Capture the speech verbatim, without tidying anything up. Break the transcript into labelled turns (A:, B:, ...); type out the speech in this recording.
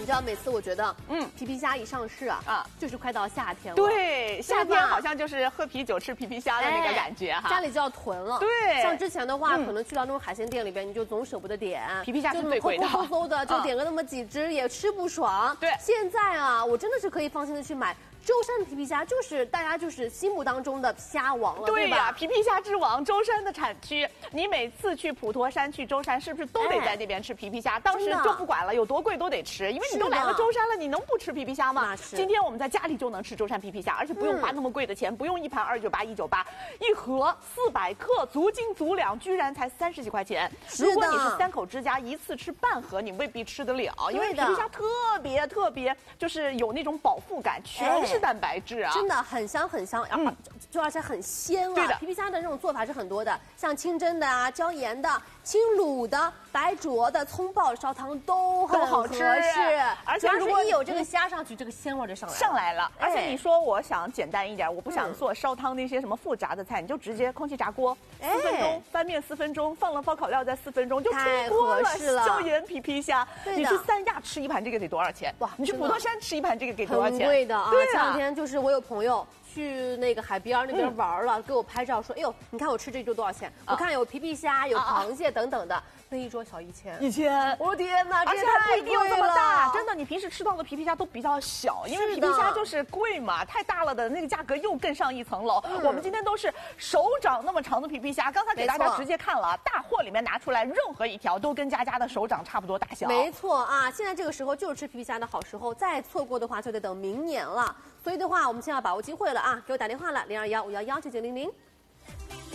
A: 知道每次我觉得，嗯，皮皮虾一上市啊，啊，就是快到夏天了。
B: 对，夏天好像就是喝啤酒吃皮皮虾的那个感觉哈，
A: 家里就要囤了。
B: 对，
A: 像之前的话，可能去到那种海鲜店里边，你就总舍不得点
B: 皮皮虾，是最贵的，
A: 抠抠抠的就点个那么几只，也吃不爽。
B: 对，
A: 现在啊，我真的是可以放心的去买。舟山的皮皮虾就是大家就是心目当中的虾王了，
B: 对
A: 吧？
B: 皮皮虾之王，舟山的产区。你每次去普陀山、去舟山，是不是都得在那边吃皮皮虾？当时就不管了，有多贵都得吃，因为你都来了舟山了，你能不吃皮皮虾吗？今天我们在家里就能吃舟山皮皮虾，而且不用花那么贵的钱，不用一盘二九八、一九八，一盒四百克，足斤足两，居然才三十几块钱。如果你是三口之家，一次吃半盒，你未必吃得了，因为皮皮虾特别特别，就是有那种饱腹感，全是蛋白质啊，
A: 真的很香很香，然后就而且很鲜啊。
B: 对的，
A: 皮皮虾的这种做法是很多的，像清蒸的啊、椒盐的、清卤的、白灼的、葱爆烧汤都很
B: 好吃，
A: 而且如果一有这个虾上去，这个鲜味就上来了。
B: 上来了，而且你说我想简单一点，我不想做烧汤那些什么复杂的菜，你就直接空气炸锅，四分钟翻面四分钟，放了烧烤料再四分钟就出锅了。椒盐皮皮虾，你去三亚吃一盘这个得多少钱？哇，你去普陀山吃一盘这个给多少钱？
A: 很贵的啊！
B: 对啊，
A: 前两天就是我有朋友去那个海边那边玩了，给我拍照说：“哎呦，你看我吃这一桌多少钱？我看有皮皮虾、有螃蟹等等的，那一桌小一千。”
B: 一千，
A: 我天哪！
B: 而且还不一定有这么大，真的，你平时吃到的皮皮虾都比较小，因为皮皮虾就是贵嘛，太大了的那个价格又更上一层楼。我们今天都是手掌那么长的皮皮虾，刚才给大家直接看了，大货里面拿出来，任何一条都跟佳佳的手掌差不多大小。
A: 没错啊，现在这个时候就是吃皮皮虾的好时候，再错过的话就得等明年了。所以的话，我们现在要把握机会了啊！给我打电话了，零二幺五幺幺九九零零。